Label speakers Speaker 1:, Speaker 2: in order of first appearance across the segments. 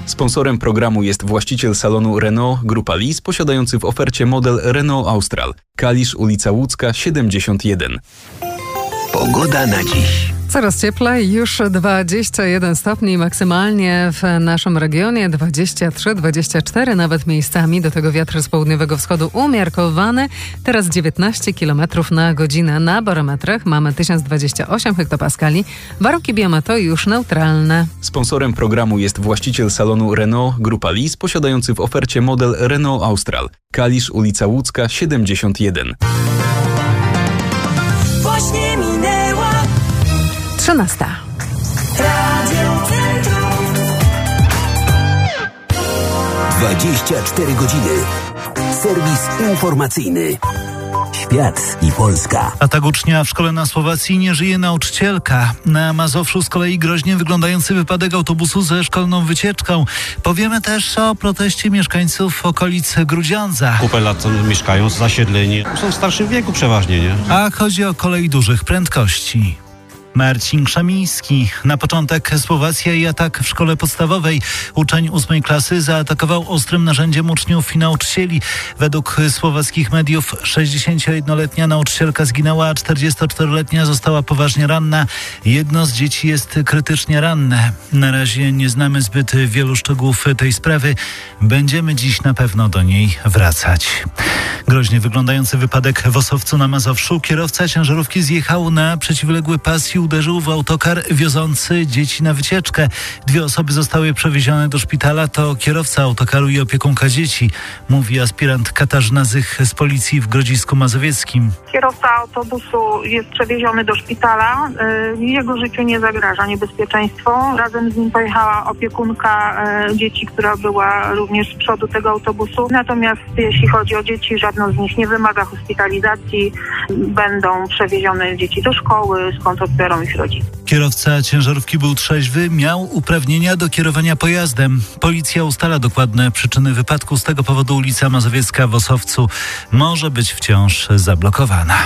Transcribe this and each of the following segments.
Speaker 1: Sponsorem programu jest właściciel salonu Renault Grupa Lis, posiadający w ofercie model Renault Austral. Kalisz, ulica Łódzka, 71.
Speaker 2: Pogoda na dziś.
Speaker 3: Coraz cieplej, już 21 stopni maksymalnie w naszym regionie, 23-24 nawet miejscami. Do tego wiatr z południowego wschodu umiarkowany. Teraz 19 km na godzinę. Na barometrach mamy 1028 hektopaskali. Warunki biometru już neutralne.
Speaker 1: Sponsorem programu jest właściciel salonu Renault Grupa Lis, posiadający w ofercie model Renault Austral. Kalisz, ulica Łódzka, 71.
Speaker 4: Właśnie minęła
Speaker 3: 13.
Speaker 4: Radio Centrum.
Speaker 2: 24 godziny. Serwis informacyjny. Świat i Polska.
Speaker 5: Atak ucznia w szkole na Słowacji, nie żyje nauczycielka. Na Mazowszu z kolei groźnie wyglądający wypadek autobusu ze szkolną wycieczką. Powiemy też o proteście mieszkańców okolic Grudziądza.
Speaker 6: Kupę lat mieszkają, zasiedleni. Są w starszym wieku przeważnie, nie?
Speaker 5: A chodzi o kolej dużych prędkości. Marcin Krzemiński. Na początek Słowacja i atak w szkole podstawowej. Uczeń 8 klasy zaatakował ostrym narzędziem uczniów i nauczycieli. Według słowackich mediów 61-letnia nauczycielka zginęła, a 44-letnia została poważnie ranna. Jedno z dzieci jest krytycznie ranne. Na razie nie znamy zbyt wielu szczegółów tej sprawy. Będziemy dziś na pewno do niej wracać. Groźnie wyglądający wypadek w Osowcu na Mazowszu. Kierowca ciężarówki zjechał na przeciwległy pas i uderzył w autokar wiozący dzieci na wycieczkę. 2 osoby zostały przewiezione do szpitala. To kierowca autokaru i opiekunka dzieci, mówi aspirant Katarzyna Zych z policji w Grodzisku Mazowieckim.
Speaker 7: Kierowca autobusu jest przewieziony do szpitala. Jego życiu nie zagraża niebezpieczeństwo. Razem z nim pojechała opiekunka dzieci, która była również z przodu tego autobusu. Natomiast jeśli chodzi o dzieci, żadno z nich nie wymaga hospitalizacji. Będą przewiezione dzieci do szkoły, skąd odbiorą ich rodzice.
Speaker 5: Kierowca ciężarówki był trzeźwy, miał uprawnienia do kierowania pojazdem. Policja ustala dokładne przyczyny wypadku. Z tego powodu ulica Mazowiecka w Osowcu może być wciąż zablokowana.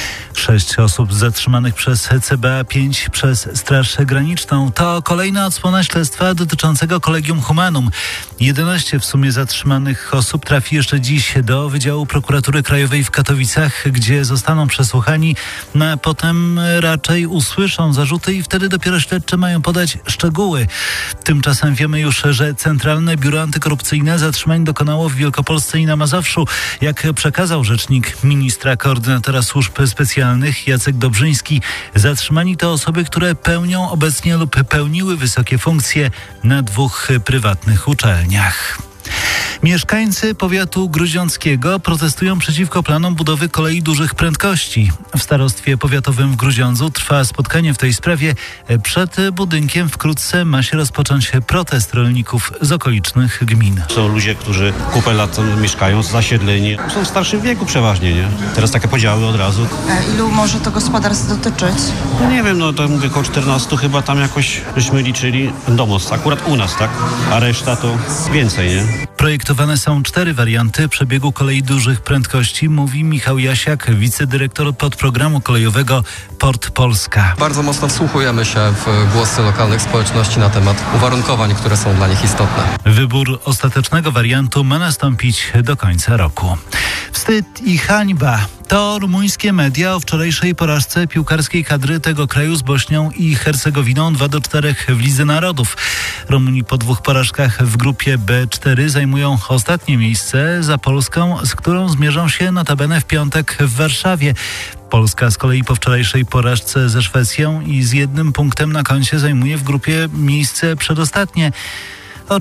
Speaker 5: 6 osób zatrzymanych przez CBA, 5 przez Straż Graniczną. To kolejna odsłona śledztwa dotyczącego Collegium Humanum. 11 w sumie zatrzymanych osób trafi jeszcze dziś do Wydziału Prokuratury Krajowej w Katowicach, gdzie zostaną przesłuchani, a potem raczej usłyszą zarzuty i wtedy dopiero śledczy mają podać szczegóły. Tymczasem wiemy już, że Centralne Biuro Antykorupcyjne zatrzymań dokonało w Wielkopolsce i na Mazowszu. Jak przekazał rzecznik ministra koordynatora służb specjalnych Jacek Dobrzyński, zatrzymani to osoby, które pełnią obecnie lub pełniły wysokie funkcje na 2 prywatnych uczelniach. Mieszkańcy powiatu grudziąckiego protestują przeciwko planom budowy kolei dużych prędkości. W starostwie powiatowym w Grudziądzu trwa spotkanie w tej sprawie. Przed budynkiem wkrótce ma się rozpocząć protest rolników z okolicznych gmin.
Speaker 6: Są ludzie, którzy kupę lat mieszkają, zasiedleni. Są w starszym wieku przeważnie, nie? Teraz takie podziały od razu.
Speaker 8: Ilu może to gospodarstw dotyczyć?
Speaker 6: No nie wiem, no to mówię, około 14 chyba tam jakoś żeśmy liczyli domostw. Akurat u nas, tak? A reszta to więcej, nie?
Speaker 5: Projektowane są 4 warianty przebiegu kolei dużych prędkości, mówi Michał Jasiak, wicedyrektor podprogramu kolejowego Port Polska.
Speaker 9: Bardzo mocno wsłuchujemy się w głosy lokalnych społeczności na temat uwarunkowań, które są dla nich istotne.
Speaker 5: Wybór ostatecznego wariantu ma nastąpić do końca roku. Wstyd i hańba. To rumuńskie media o wczorajszej porażce piłkarskiej kadry tego kraju z Bośnią i Hercegowiną 2-4 w Lidze Narodów. Rumuni po 2 porażkach w grupie B4 zajmują ostatnie miejsce za Polską, z którą zmierzą się notabene w piątek w Warszawie. Polska z kolei po wczorajszej porażce ze Szwecją i z 1 punktem na koncie zajmuje w grupie miejsce przedostatnie.